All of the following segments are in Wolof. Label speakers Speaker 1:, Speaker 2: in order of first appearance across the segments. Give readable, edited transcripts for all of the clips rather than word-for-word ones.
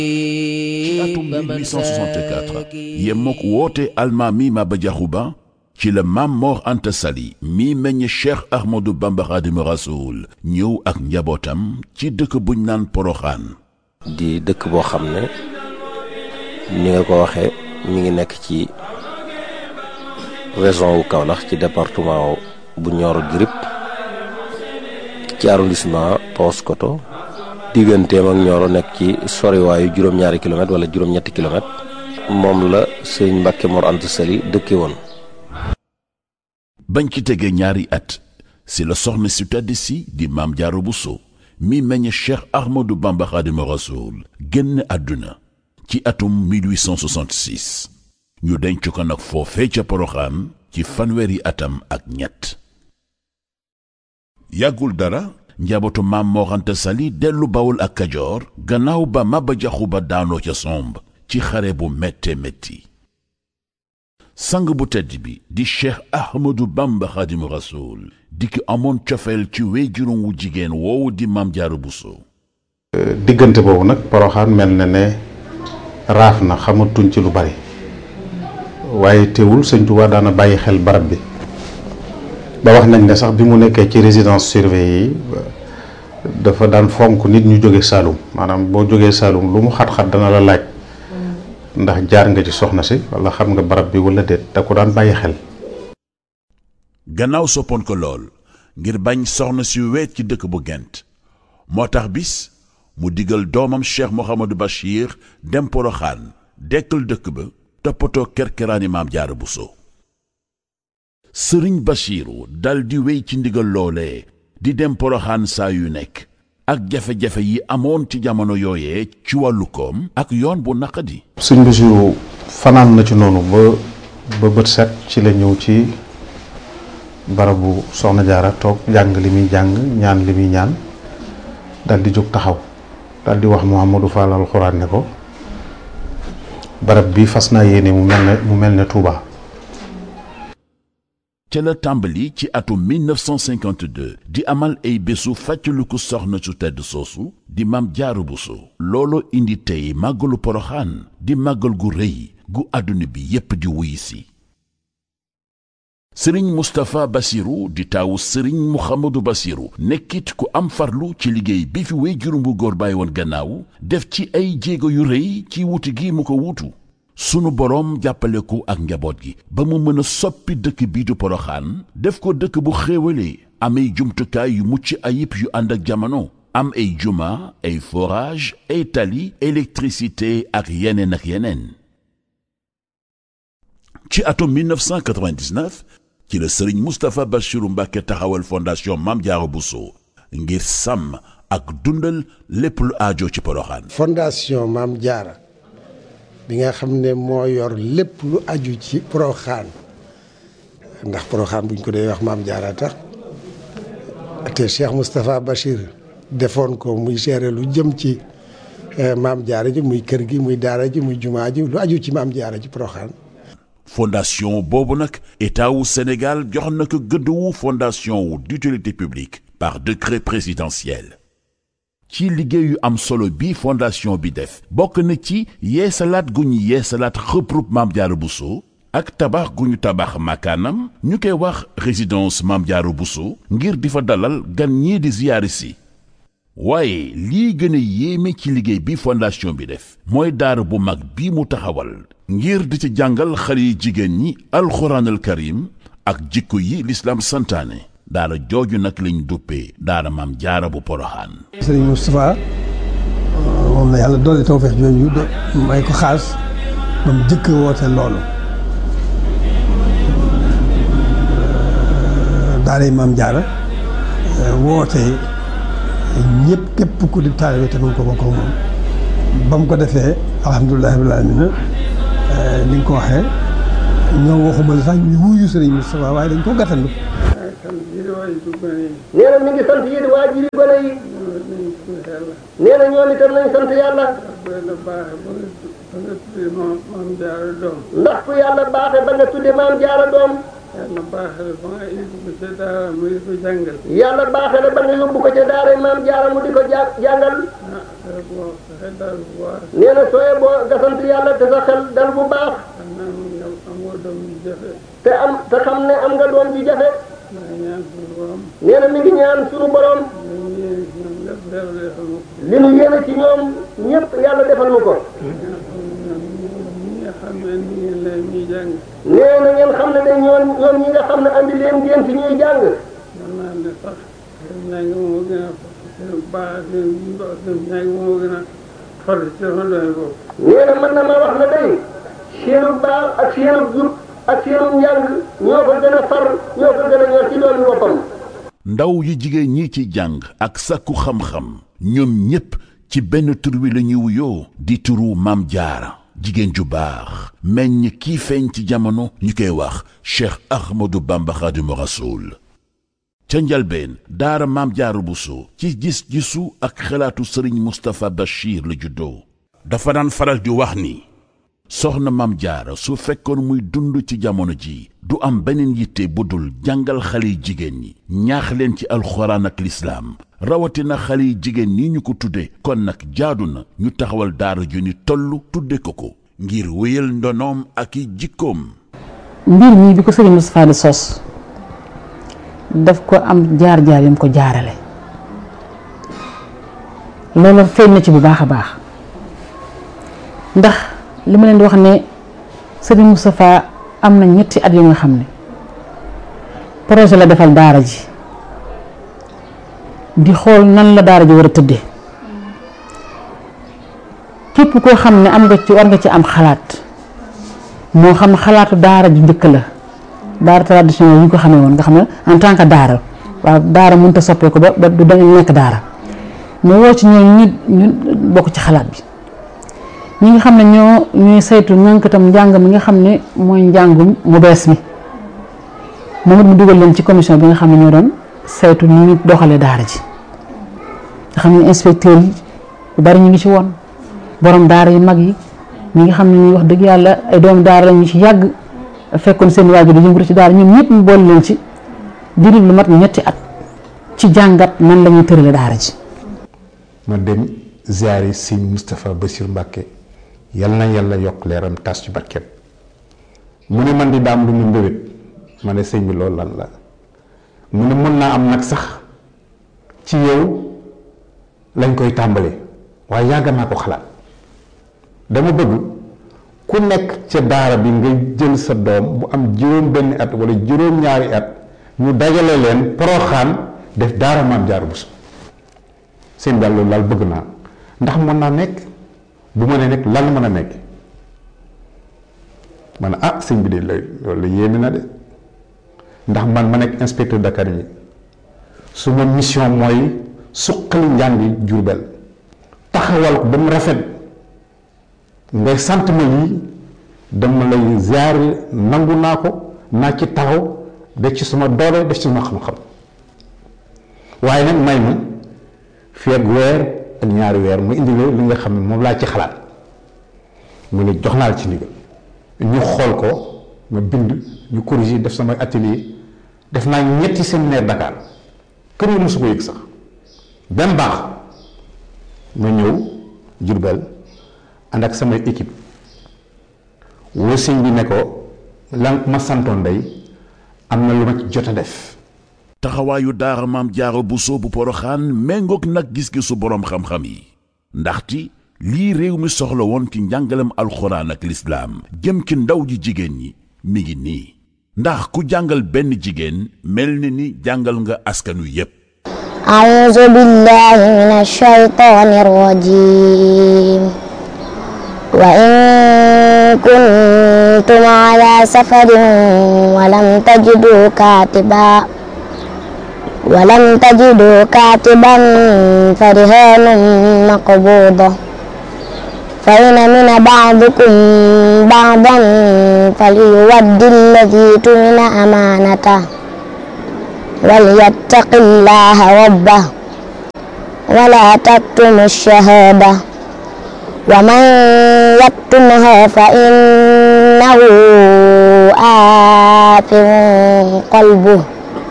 Speaker 1: ci atum 1864 yemook woote almaami Maba Diakhou Ba ci la Maam Mor Anta Sali mi meññ Cheikh Ahmadou Bamba Khadimu Rasoul ñëw ak njabootam ci dëkk buñ naan Poroxaan.
Speaker 2: di dëkk boo xam ne ni nga ko waxee mi ngi nekk ci région wu Kaolack ci département bu Nioro du Rip ci arrondissement Paoskoto digganteem ak Nioro nekk ci soriwaayu juróom-ñaari kilomètre wala juróom-ñetti kilomètre moom la sëñ Mbàkke Mor Anta Sali dëkke woon.
Speaker 1: bañ ci tegee ñaari at si la soxna si tedd si di Maam Jaara Buso mi meññ Cheikh Ahmadou Bamba Khadimu Rasoul génn àdduna ci atum 1866 ñu denc ko nag foofee ca Poroxaan ci fanweeri atam ak ñett. yàggul dara njabootu Maam Mor Anta Sali dellu Bawol ak Kajoor gannaaw ba Maba Diakhou Ba daanoo ca somb ci xare bu métte métti. sang bu tedd bi di Cheikh Ahmadou Bamba Khadimu Rasoul di ki amoon cofeel ci wéyjuram wu jigéen woowu di Maam Jaara Buso.
Speaker 3: diggante boobu nag Poroxaan mel na ne raaf na xamatuñ ci lu bari waaye teewul Sëñ Tuubaa daana bàyyi xel barab bi ba wax nañ ne sax bi mu nekkee ci résidence surveillée yi dafa daan fonk nit ñu jóge Saalum maanaam boo jógee Saalum lu mu xat-xat dana la laaj ndax jaar nga ci soxna si wala xam nga barab bi wala déet da ko daan bàyyi xel.
Speaker 1: gannaaw soppoon ko lool ngir bañ soxna si weet ci dëkk bu Gent moo tax bis mu digal doomam Cheikh Mouhamadou Bachir dem Poroxaan dekkal dëkk ba toppatoo kerkeraani Maam Jaara Buso. sëriñ Bachiru dal di wéy ci ndigal loolee di dem Poroxaan saa yu nekk ak jafe-jafe yi amoon ci jamono yooyee ci wàllu koom ak yoon bu naqadi.
Speaker 3: sëñ Bachiru fanaan na ci noonu ba bët set ci la ñëw ci barabu soxna Jaara toog jàng li muy jàng ñaan li muy ñaan dal di jóg taxaw dal di wax Mouhamadou Fall alxuraan ne ko barab bi fas naa yéene mu mel ne Touba.
Speaker 1: ca la tàmbali ci atum 1952 di amal ay bésu fàttaliku soxna su tedd soosu di Maam Jaara Buso. looloo indi tey màggalu Poroxaan di màggal gu rëy gu àdduna bi yépp di wuy si. sëriñ Moustapha Bassirou di taawu sëriñ Mouhamadou Bassirou nekkit ku am farlu ci liggéey bi fi wéyjuram bu góor bàyyi woon gannaaw def ci ay jéego yu rëy ci wuti gi mu ko wuutu. sunu boroom jàppale ko ak njaboot gi ba mu mën a soppi dëkk bii du Poroxaan def ko dëkk bu xéewalee am ay jumtukaay yu mucc ayib yu ànd ak jamono am ay juma ay forage ay tali électricité ak yeneen ak yeneen. ci atum 1999 ci la sëriñ Moustapha Bassirou Mbacké taxawal fondation Maam Jaara Buso ngir sàmm ak dundal lépp lu aajo ci Poroxaan.
Speaker 4: fondation Maam Jaara bi nga xam ne moo yor lépp lu aju ci Poroxaan ndax Poroxaan buñ ko dee wax Maam Jaara tax te Cheikh Moustapha Bachir defoon ko muy gérer lu jëm ci Maam Jaara ji muy kër gi muy daara ji muy jumaa ji lu aju ci Maam Jaara ji Poroxaan.
Speaker 1: fondation boobu nag état wu Sénégal jox na ko gëdd wu fondation wu d'utilité publique par décret présidentiel. ci liggéeyu am solo bi fondation bi def bokk na ci yeesalaat gu ñu yeesalaat xëprub Maam Jaara Buso ak tabax gu ñu tabax makaanam ñu koy wax résidence Maam Jaara Buso ngir di fa dalal gan ñii di ziyaari si. waaye lii gën a yéeme ci liggéey bi fondation bi def mooy daara bu mag bi mu taxawal ngir di ci jàngal xale yi jigéen ñi alxuraanal karim ak jikko yi lislaam santaane. daara jooju nag lañ duppee daara Maam Jaara bu Poroxaan.
Speaker 5: sëriñ Moustapha moom la yàlla doole tawfeex jooju may ko xaas ba mu jëkk woote loolu daara Maam Jaara woote ñëpp képp ku di taalibe te mu ko bokk moom ba mu ko defee alhamdulilah rabbil aalamiina li nga ko waxee ñoo waxuma la sax ñu wuyu sëriñ Moustapha waaye dañ ko gàttandu.
Speaker 6: nee na mi ngi sant yéen waajuri gone yi. nee na ñoom itam nañ sant yàlla. ndax ku yàlla baaxe ba nga tudde Maam Jaara doom.
Speaker 7: yàlla baaxale ba nga yóbbu ko ca daara mu di ko jàngal.
Speaker 6: yàlla baaxale ba nga yóbbu ko ca daara maam jaara mu di ko jàngal. nee na sooyee boo nga sant yàlla te sa xel dal bu baax. te xam ne am nga doom ji jafe. nee na mi ngi ñaan suñu borom. li nu yéene ci ñoom ñëpp yàlla defal nu ko. nee na ngeen xam ne de ñoom ñi nga xam ne andi leen ngeen ci ñuy jàng. nee na mën na ma wax ne day seenu baax ak seenu jub ak seenu njàng ñoo ko gën a far ñoo ko gën a ñor ci doomi boppam.
Speaker 1: ndaw yu jigéen ñi ci jàng ak sakku xam-xam ñoom ñépp ci benn tur wi la ñuy wuyoo di turu Maam Jaara jigéen ju baax meññ kii feeñ ci jamono ñu koy wax Cheikh Ahmadou Bamba Khadimu Rasoul ca njalbeen daara Maam Jaara Buso ci gis-gisu ak xalaatu sëriñ Moustapha Bachir la juddoo dafa daan faral di wax ni soxna Maam Jaara su fekkoon muy dund ci jamono ji du am beneen yitte bu dul jàngal xale yi jigéen ñi ñaax leen ci alxuraan ak lislaam rawatina xale yi jigéen ñi ñu ko tudde kon nag jaadu na ñu taxawal daara ju ni toll tudde ko ngir wéyal ndonoom ak i jikkoom.
Speaker 8: mbir mi bi ko sëriñ Moustapha di sos daf ko am jaar-jaar yam ko jaarale loolu feeñ na ci bu baax a baax ndax li ma leen di wax ne sëriñ Moustapha am na ñetti at yu nga xam ne projet la defal daara ji di xool nan la daara ji war a tëdde képp koo xam ne am nga ci war nga ci am xalaat moo xam xalaatu daara ju njëkk la daara traditionnel yi ñu ko xamee woon nga xam ne en tant que daara waaw daara mënut a soppeeku ba du dañu nekk daara mu woo ci ñoom ñu bokk ci xalaat bi ñi nga xam ne ñooy saytu ñànkatam njàng mi nga xam ne mooy njàngum mu bees mi moom it mu dugal leen ci commission bi nga xam ne ñoo doon saytu ni ñu doxalee daara ji nga xam ne inspecteur yi yu bari ñu ngi ci woon borom daara yu mag yi ñi nga xam ne ñuy wax dëgg yàlla ay doomu daara la ñu ci yàgg fekkoon seen waajur di yëngatu ci daara ñoom ñëpp mu boole leen ci diiru lu mat ñetti at ci jàngat nan la ñuy tërale daara ji.
Speaker 3: ma dem ziyaari sëñ Moustapha Bassir Mbacke yal na yàlla yokk leeram tas ci barkeem mu ne man di daam lu mu mbébét ma ne sëñ bi loolu lan la mu ne mën naa am nag sax ci yow lañ koy tàmbalee waaye yàgg naa ko xalaat dama bëgg ku nekk ca daara bi nga jël sa doom bu am juróom benn at wala juróom ñaari at ñu dajale leen Poroxaan def daara Maam Jaara Buso seen daal loolu laal bëgg naa ndax mën naa nekk bu ma nee nekk lan mën a nekk ma ne ah sëñ bi de loolu la yéeme na de ndax man ma nekk inspecteur d'académie su ma mission mooy suqali njàngi Jurbel taxawal ko ba mu rafet ngay sant ma lii dama lay ziare nangu naa ko naa ci taxaw def ci suma doole def ci suma xam-xam waaye nag may ma fii ak weer ak ñaari weer mu indi li nga xam ne moom laa ci xalaat mu ne jox naa la ci ndigal ñu xool ko ma bind ñu corriger def samay atelier def naa ñetti séminaire Dakar kër yi mosu ko yëg sax benn baax ma ñëw Jurbel ànd ak samay équipe woo sëñ bi ne ko lan ma santoon day am na lu ma ci jot a def.
Speaker 1: taxawaayu daara Maam Jaara Buso bu Poroxaan méngoog nag gis-gisu boroom xam-xam yi ndaxte lii réew mi soxla woon ci njàngalem alxuraan ak lislaam jëm ci ndaw ji jigéen ñi mi ngi nii ndax ku jàngal benn jigéen mel ni jàngal nga askanu yépp.
Speaker 9: a'uuzu billaahi mina shaytaani rajiim wa in kuntum ala safarin wa lam tajidu kaatiban farihaanun maqbuuda fa in amina ba'dukum ba'dan falyuwaddi alladhii tumina amaanatahu walyattaqillaaha rabbahu wa laa taktumu ash-shahaadata wa man yaktumha fa innahu خاشعة قلبه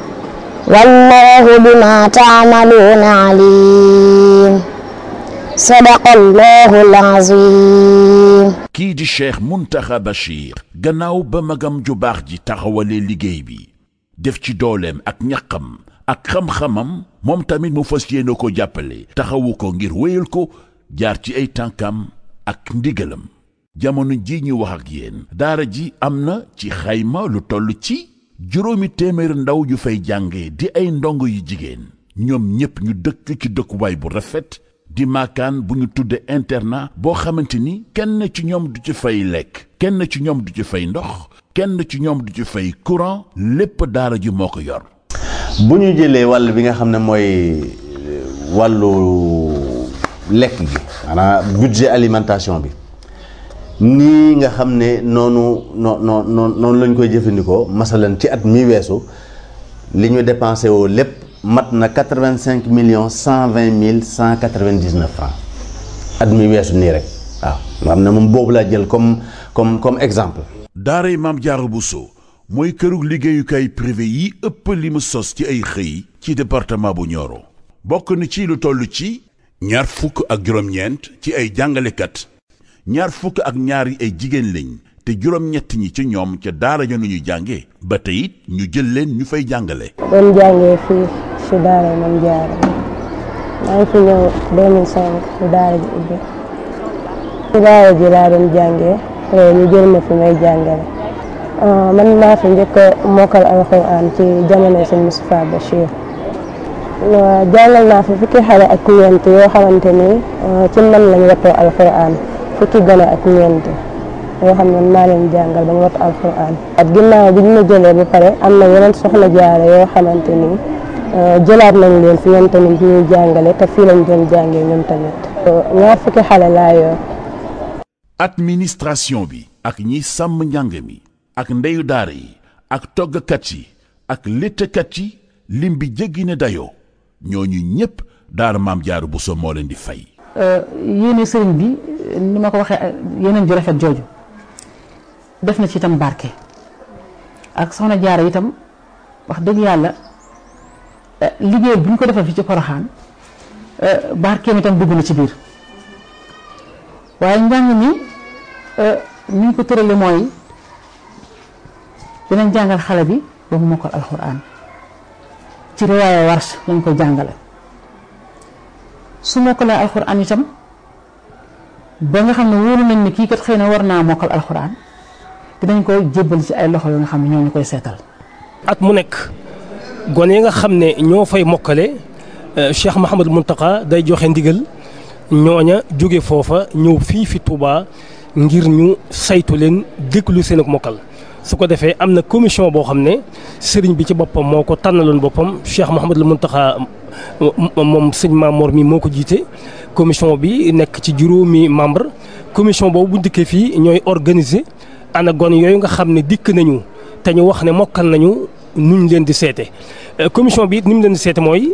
Speaker 9: والله بما تعملون عليم صدق الله العظيم.
Speaker 1: kii di Cheikh Mountakha Bachir gannaaw ba magam ju baax ji taxawalee liggéey bi def ci dooleem ak ñaqam ak xam-xamam moom tamit mu fas yéene ko jàppale taxawu ko ngir wéyal ko jaar ci ay tànkam ak ndigalam. jamono ji ñu wax ak yéen daara ji am na ci xayma lu toll ci 800 ndaw yu fay jànge di ay ndongo yu jigéen ñoom ñépp ñu dëkk ci dëkkuwaay bu rafet di maakaan bu ñu tudde internat boo xamante ni kenn ci ñoom du ci fay lekk kenn ci ñoom du ci fay ndox kenn ci ñoom du ci fay courant lépp daara ji moo ko yor.
Speaker 10: bu ñu jëlee wàll bi nga xam ne mooy wàllu lekk gi maanaam budget alimentation bi nii nga xam ne noonu lañ koy jëfandikoo masalan ci at mi weesu li ñu dépensé woo lépp mat na 85 millions 120 mille 199 francs at mi weesu nii rek waaw nga xam ne moom boobu laa jël comme exemple.
Speaker 1: daaray Maam Jaara Buso mooy kërug liggéeyukaay privé yi ëpp li mu sos ci ay xëy ci département bu Nioro bokk na ci lu toll ci 29 ci ay jàngalekat 22 yi ay jigéen lañ te 7 ñi ci ñoom ca daara ja nu ñu jànge ba tey it ñu jël leen ñu fay jàngale.
Speaker 11: doon jàngee fii ci daara Maam Jaara maa ngi fi ñëw 2005 ci daara ji ubbi ci daara ji laa doon jàngee ñu jël ma fi may jàngale. man maa fi njëkk a mokkal alxuraan ci jamono sëñ Moustapha Bachir jàngal naa fi fukki xale ak ñeent yoo xamante ni ci man lañ wattoo alxuraan fukki gone ak ñeent yoo xam ne maa leen jàngal ba ñu wattu alxuraan. at ginnaaw bi ñu ma jëlee ba pare am na yeneen soxna jaare yoo xamante ni jëlaat nañ leen fi ñoom tamit ñuy jàngale te fii lañ doon jàngee ñoom tamit. ñaar fukki xale laa yor.
Speaker 1: administration bi ak ñi sàmm njàng mi ak ndeyu daara yi ak toggkat yi ak léttkat yi lim bi jéggi ne dayoo ñooñu ñépp daara Maam Jaara Buso moo leen di fay.
Speaker 8: yéene sëriñ bi ni ma ko waxee yeneen ju rafet jooju def na ci itam barke ak soxna Jaara itam wax dëgg yàlla liggéey bu ñu ko defal fi ci Poroxaan barkeem itam dugg na ci biir waaye njàng mi ni ñu ko tërale mooy dinañ jàngal xale bi ba mu mokkal alxuraan ci riwaaya Warsh lañ koy jàngale su mokkalee alxuraan itam ba nga xam ne wóolu nañ ne kii kat xëy na war naa mokkal alxuraan dinañ koy jébbal ci ay loxo yoo nga xam ne ñoo ñu koy seetal.
Speaker 12: at mu nekk gone yi nga xam ne ñoo fay mokkale Cheikh Mouhamadou Mountakha day joxe ndigal ñooña jóge foofa ñëw fii fi Touba ngir ñu saytu leen déglu seen ak mokkal. su ko defee am na commission boo xam ne sëriñ bi ci boppam moo ko tànnaloon boppam Cheikh Mouhamadou Mountakha moom sëñ Mamor mi moo ko jiite commission bi nekk ci juróomi membre commission boobu bu dikkee fii ñooy organiser ana gone yooyu nga xam ne dikk nañu te ñu wax ne mokkal nañu nuñ leen di seete commission bi it ni mu leen di seete mooy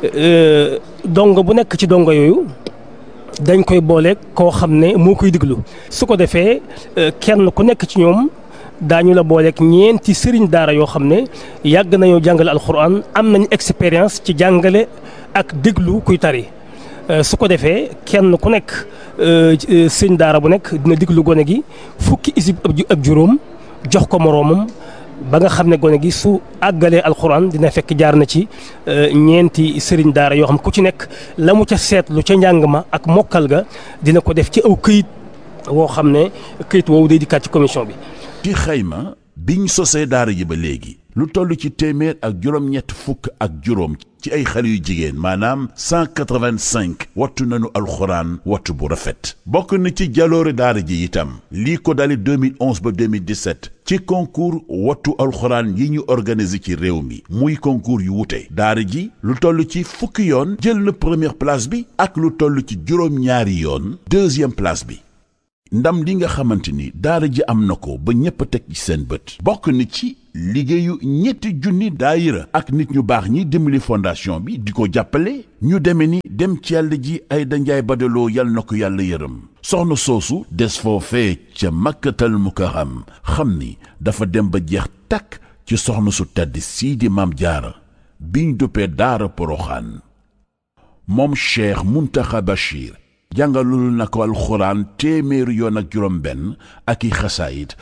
Speaker 12: dongo bu nekk ci dongo yooyu dañ koy booleeg koo xam ne moo koy diglu su ko defee kenn ku nekk ci ñoom daañu la booleeg ñeenti sëriñ daara yoo xam ne yàgg nañoo jàngale alxuraan am nañ expérience ci jàngale ak déglu kuy tari su ko defee kenn ku nekk sëriñ daara bu nekk dina déglu gone gi fukki isib ak juróom jox ko moroomam ba nga xam ne gone gi su àggalee alxuraan dina fekk jaar na ci ñeenti sëriñ daara yoo xam ku ci nekk la mu ca seetlu ca njàng ma ak mokkal ga dina ko def ci aw këyit woo xam ne këyit woowu day dikkaat ci commission bi.
Speaker 1: ci xayma biñ sosee daara ji ba léegi lu toll ci téeméer ak juróom-ñett fukk ak juróom ci ay xale yu jigéen maanaam 185 wattu nañu alxuraan wattu bu rafet bokk na ci jaloore daara ji itam lii ko dali 2011 ba 2017 ci concours wattu alxuraan yi ñu organisé ci réew mi muy concours yu wute daara ji lu toll ci fukki yoon jël na première place bi ak lu toll ci juróom-ñaari yoon deuxième place bi ndam li nga xamante ni daara ji am na ko ba ñépp a teg ci seen bët bokk na ci liggéeyu ñetti junni daayira ak nit ñu baax ñi dimbali fondation bi di ko jàppale ñu deme ni dem ci yàlla ji Ayda Njaay Badaloo yal na ko yàlla yërëm soxna soosu des foofee ca Makkatal Mukarram xam ni dafa dem ba jeex takk ci ci soxna su tedd sii di Maam Jaara biñ duppee daara Poroxaan. moom Cheikh Muntaxa Bachir jàngalul na ko alxuraan téeméeri yoon ak juróom benn ak i xasaayit